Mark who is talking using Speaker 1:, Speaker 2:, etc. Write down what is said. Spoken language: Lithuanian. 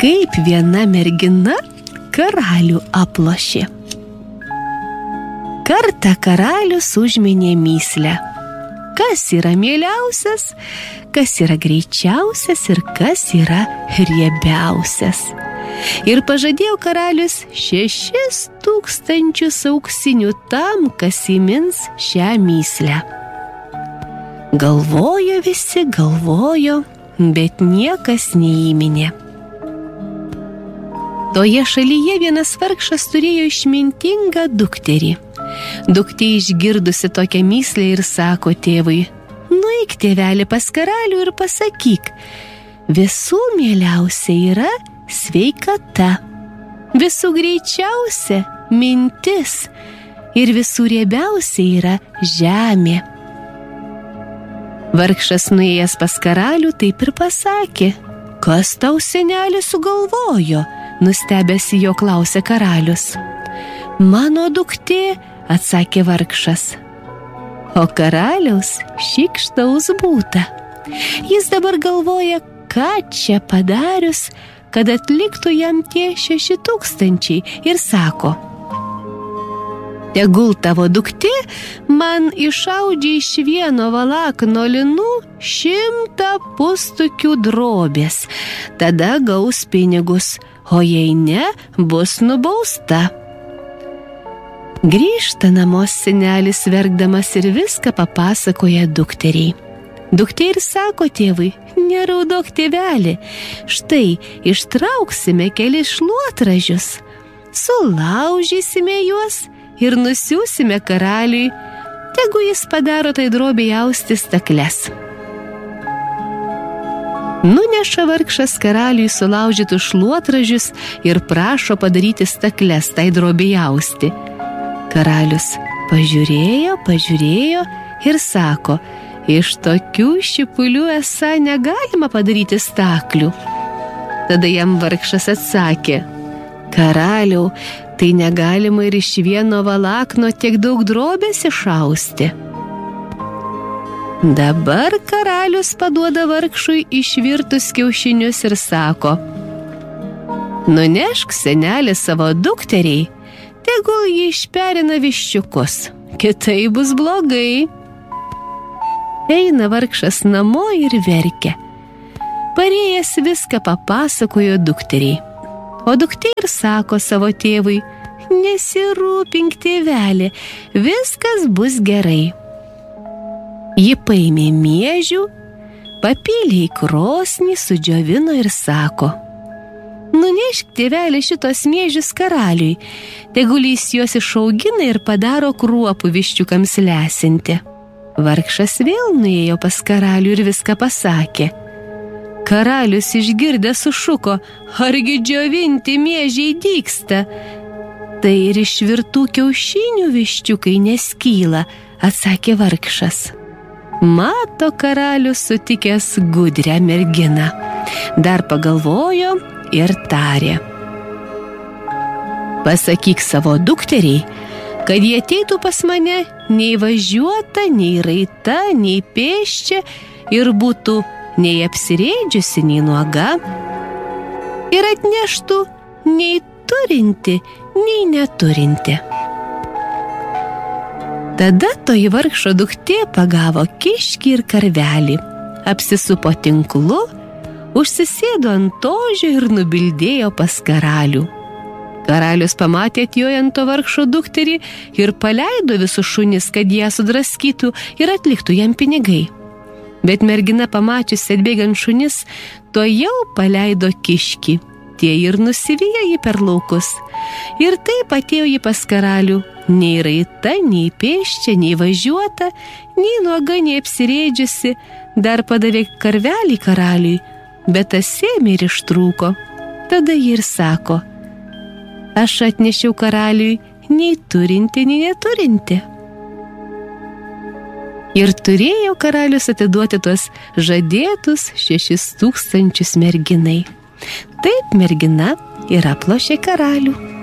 Speaker 1: Kaip viena mergina karalių aplošė. Kartą karalius užminė mįslę. Kas yra mieliausias, kas yra greičiausias ir kas yra riebiausias. Ir pažadėjo karalius 6000 auksinių tam, kas įmins šią mįslę. Galvojo visi, bet niekas neįminė. Toje šalyje vienas vargšas turėjo išmintingą dukterį. Duktė išgirdusi tokią mįslę ir sako tėvui: nueik, tėveli, pas karalių ir pasakyk, visų mieliausia yra sveikata, visų greičiausia mintis ir visų riebiausia yra žemė. Vargšas nuėjęs pas karalių taip ir pasakė. Kas tau, seneli, sugalvojo? Nustebęs jo klausė karalius. Mano duktė, atsakė vargšas. O karaliaus šykštaus būta. Jis dabar galvoja, ką čia padarius, kad atliktų jam tie 6000 ir sako: tegul tavo duktė man išaudžia iš vieno valakno linų 100 pustukių drobės, tada gaus pinigus, o jei ne, bus nubausta. Grįžta namo senelis verkdamas ir viską papasakoja dukteriai. Duktė ir sako tėvui: neraudok, tėveli, štai ištrauksime kelis šluotražius, sulaužysime juos ir nusiųsime karaliui, tegu jis padaro tai drobei austi stakles. Nuneša vargšas karaliui sulaužytus šluotražius ir prašo padaryti stakles tai drobei austi. Karalius pažiūrėjo ir sako: iš tokių šipulių esą negalima padaryti staklių. Tada jam vargšas atsakė: karaliau, tai negalima ir iš vieno valakno tiek daug drobės išausti. Dabar karalius paduoda vargšui išvirtus kiaušinius ir sako: nunešk, senelė, savo dukteriai, tegul ji išperina viščiukus, kitai bus blogai. Eina vargšas namo ir verkia. Parėjęs viską papasakojo dukteriai. O duktė ir sako savo tėvui: nesirūpink, tėveli, viskas bus gerai. Ji paėmė miežių, papylė į krosnį, sudžiovino ir sako: nunešk, tėveli, šitos miežius karaliui, tegul jis juos išaugina ir padaro kruopų viščiukams lesinti. Vargšas vėl nuėjo pas karalių ir viską pasakė. Karalius išgirdęs sušuko: argi džiovinti miežiai dygsta? Tai ir išvirtų kiaušinių viščiukai neskyla, atsakė vargšas. Mato karalius sutikęs gudrią merginą. Dar pagalvojo ir tarė: pasakyk savo dukteriai, kad jie ateitų pas mane nei važiuota, nei raita, nei pėsčia ir būtų nei apsirėdžiusi, nei nuoga, ir atneštų nei turinti, nei neturinti. Tada toji vargšo duktė pagavo kiškį ir karvelį, apsisupo tinklu, užsisėdo ant ožio ir nubildėjo pas karalių. Karalius pamatė atjojant to vargšo dukterį ir paleido visus šunis, kad ją sudraskytų ir atliktų jam pinigai. Bet mergina, pamačiusi atbėgant šunis, tuojau paleido kiškį. Tie ir nusivijo jį per laukus. Ir taip atėjo jį pas karalių, nei raita, nei pėsčia, nei važiuota, nei nuoga, nei apsirėdžiusi, dar padavė karvelį karaliui, bet tas ėmė ir ištrūko. Tada ji ir sako: aš atnešiau karaliui nei turinti, nei neturinti. Ir turėjo karalius atiduoti tuos žadėtus 6000 merginai. Taip mergina ir aplošė karalių.